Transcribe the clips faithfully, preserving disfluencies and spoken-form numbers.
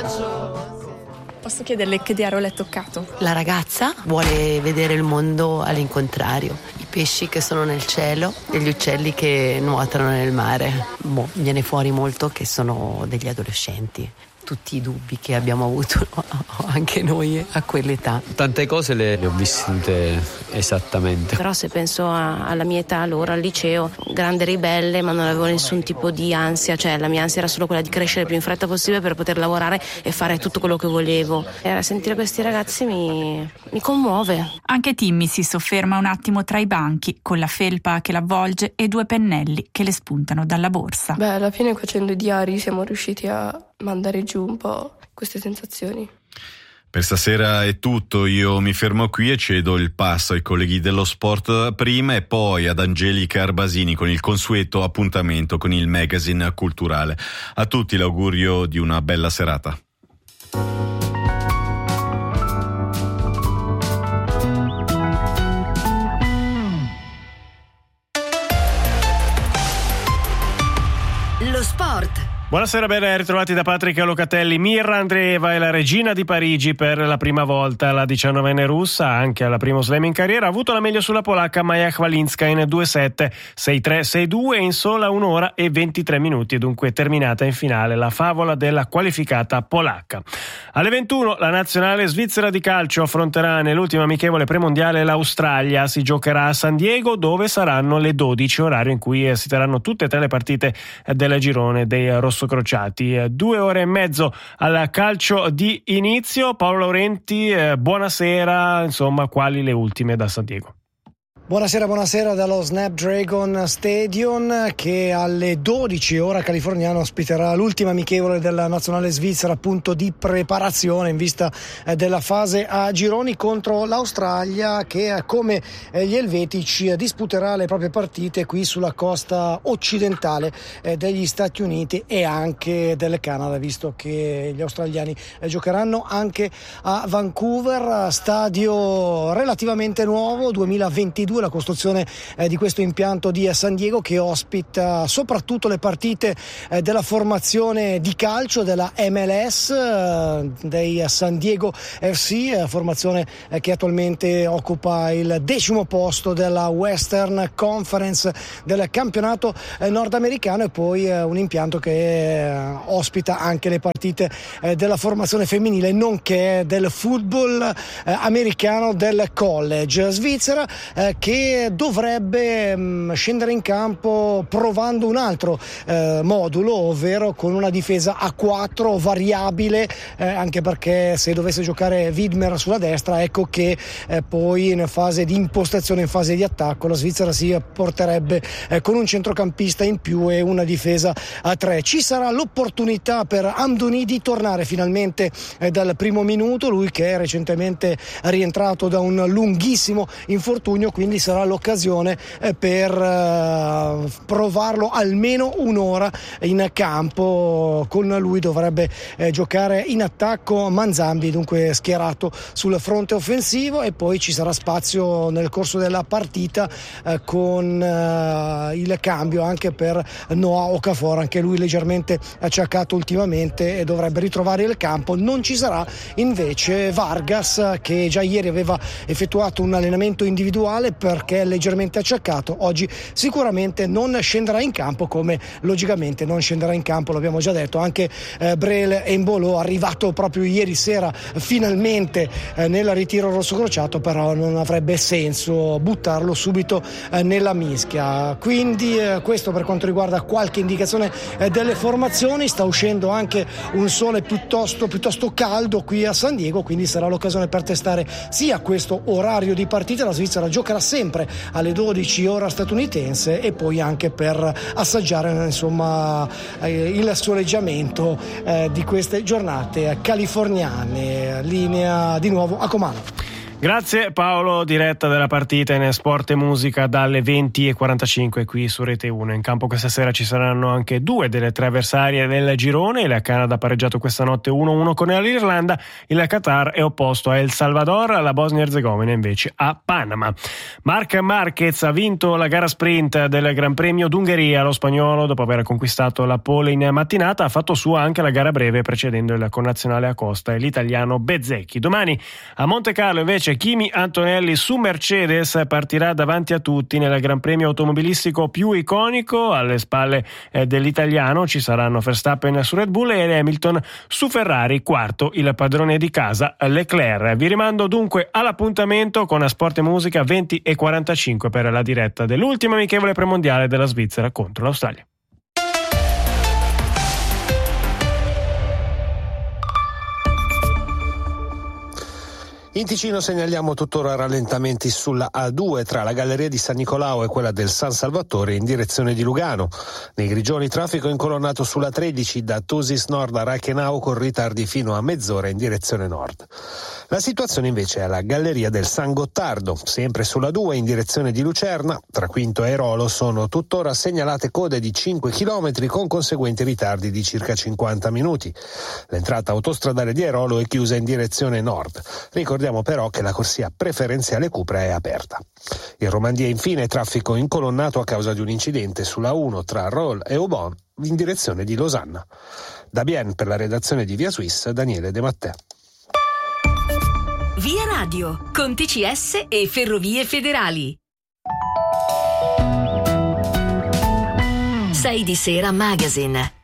Posso chiederle che diario l'è toccato? La ragazza vuole vedere il mondo all'incontrario, i pesci che sono nel cielo e gli uccelli che nuotano nel mare. Boh, viene fuori molto che sono degli adolescenti. Tutti i dubbi che abbiamo avuto anche noi a quell'età. Tante cose le, le ho vissute esattamente. Però se penso a, alla mia età, allora al liceo, grande ribelle, ma non avevo nessun tipo di ansia, cioè la mia ansia era solo quella di crescere il più in fretta possibile per poter lavorare e fare tutto quello che volevo. E sentire questi ragazzi mi, mi commuove. Anche Timmy si sofferma un attimo tra i banchi, con la felpa che l'avvolge e due pennelli che le spuntano dalla borsa. Beh, alla fine facendo i diari siamo riusciti a mandare giù un po' queste sensazioni. Per stasera è tutto, io mi fermo qui e cedo il passo ai colleghi dello sport prima e poi ad Angelica Arbasini con il consueto appuntamento con il magazine culturale. A tutti l'augurio di una bella serata. Lo sport. Buonasera, ben ritrovati da Patrick Locatelli. Mirra Andreeva è la regina di Parigi per la prima volta. La diciannovenne russa, anche alla primo slam in carriera, ha avuto la meglio sulla polacca Maja Chwalinska in due sette, sei tre, sei due in sola un'ora e ventitré minuti. Dunque terminata in finale la favola della qualificata polacca. Alle ventuno la nazionale svizzera di calcio affronterà nell'ultima amichevole premondiale l'Australia. Si giocherà a San Diego, dove saranno le dodici, orario in cui si terranno tutte e tre le partite del girone dei rossocrociati. Due ore e mezzo al calcio di inizio. Paolo Laurenti, eh, buonasera, insomma, quali le ultime da San Diego? Buonasera, buonasera dallo Snapdragon Stadium, che alle dodici ora californiana ospiterà l'ultima amichevole della nazionale svizzera, appunto di preparazione in vista eh, della fase a gironi contro l'Australia, che eh, come eh, gli elvetici eh, disputerà le proprie partite qui sulla costa occidentale eh, degli Stati Uniti e anche del Canada, visto che gli australiani eh, giocheranno anche a Vancouver. Stadio relativamente nuovo, duemilaventidue, la costruzione eh, di questo impianto di San Diego, che ospita soprattutto le partite eh, della formazione di calcio della M L S, eh, dei San Diego F C, eh, formazione eh, che attualmente occupa il decimo posto della Western Conference del campionato eh, nordamericano, e poi eh, un impianto che eh, ospita anche le partite eh, della formazione femminile, nonché del football eh, americano del college. Svizzera eh, che dovrebbe mh, scendere in campo provando un altro eh, modulo, ovvero con una difesa a quattro variabile, eh, anche perché se dovesse giocare Widmer sulla destra, ecco che eh, poi in fase di impostazione, in fase di attacco, la Svizzera si porterebbe eh, con un centrocampista in più e una difesa a tre. Ci sarà l'opportunità per Amdouni di tornare finalmente eh, dal primo minuto, lui che è recentemente rientrato da un lunghissimo infortunio, quindi sarà l'occasione per uh, provarlo almeno un'ora in campo. Con lui dovrebbe eh, giocare in attacco Manzambi, dunque schierato sul fronte offensivo, e poi ci sarà spazio nel corso della partita eh, con uh, il cambio anche per Noah Okafor, anche lui leggermente acciaccato ultimamente e dovrebbe ritrovare il campo. Non ci sarà invece Vargas, che già ieri aveva effettuato un allenamento individuale perché è leggermente acciaccato. Oggi sicuramente non scenderà in campo, come logicamente non scenderà in campo, l'abbiamo già detto, anche eh, Breel Embolo, arrivato proprio ieri sera finalmente eh, nel ritiro rossocrociato, però non avrebbe senso buttarlo subito eh, nella mischia. Quindi eh, questo per quanto riguarda qualche indicazione eh, delle formazioni. Sta uscendo anche un sole piuttosto, piuttosto caldo qui a San Diego, quindi sarà l'occasione per testare sia questo orario di partita. La Svizzera giocherà sempre alle dodici ora statunitense, e poi anche per assaggiare insomma eh, il soleggiamento eh, di queste giornate californiane. Linea di nuovo a Comano. Grazie Paolo, diretta della partita in Sport e Musica dalle venti e quarantacinque qui su Rete uno. In campo questa sera ci saranno anche due delle tre avversarie del girone. Il Canada ha pareggiato questa notte uno a uno con l'Irlanda, il Qatar è opposto a El Salvador, la Bosnia-Herzegovina invece a Panama. Marc Marquez ha vinto la gara sprint del Gran Premio d'Ungheria. Lo spagnolo, dopo aver conquistato la pole in mattinata, ha fatto sua anche la gara breve precedendo il connazionale Acosta e l'italiano Bezzecchi. Domani a Monte Carlo invece Kimi Antonelli su Mercedes partirà davanti a tutti nel Gran Premio automobilistico più iconico. Alle spalle eh, dell'italiano ci saranno Verstappen su Red Bull e Hamilton su Ferrari, quarto il padrone di casa Leclerc. Vi rimando dunque all'appuntamento con Sport e Musica venti e quarantacinque per la diretta dell'ultima amichevole premondiale della Svizzera contro l'Australia. In Ticino segnaliamo tuttora rallentamenti sulla A due tra la galleria di San Nicolao e quella del San Salvatore in direzione di Lugano. Nei Grigioni traffico incolonnato sulla tredici da Tusis Nord a Reichenau con ritardi fino a mezz'ora in direzione nord. La situazione invece è alla galleria del San Gottardo, sempre sulla due in direzione di Lucerna. Tra Quinto e Rolo sono tuttora segnalate code di cinque chilometri con conseguenti ritardi di circa cinquanta minuti. L'entrata autostradale di Airolo è chiusa in direzione nord. Ricordiamo però che la corsia preferenziale Cupra è aperta. In Romandia infine traffico incolonnato a causa di un incidente sulla uno tra Roll e Aubon in direzione di Losanna. Da Bienne per la redazione di Via Suisse, Daniele De Mattè. Via Radio, con T C S e Ferrovie Federali. sei di sera Magazine.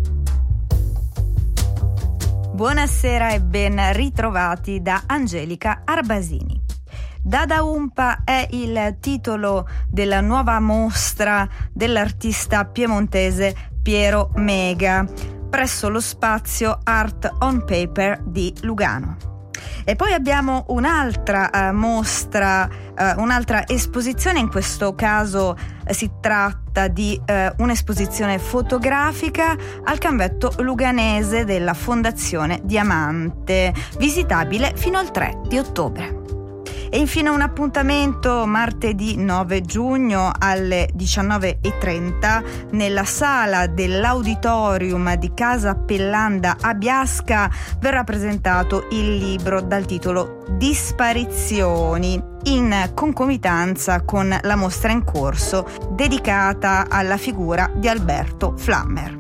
Buonasera e ben ritrovati da Angelica Arbasini. Dada Umpa è il titolo della nuova mostra dell'artista piemontese Piero Mega presso lo spazio Art on Paper di Lugano. E poi abbiamo un'altra uh, mostra, uh, un'altra esposizione, in questo caso uh, si tratta di uh, un'esposizione fotografica al Canvetto Luganese della Fondazione Diamante, visitabile fino al tre di ottobre. E infine un appuntamento martedì nove giugno alle diciannove e trenta nella sala dell'auditorium di Casa Pellanda a Biasca verrà presentato il libro dal titolo Disparizioni, in concomitanza con la mostra in corso dedicata alla figura di Alberto Flammer.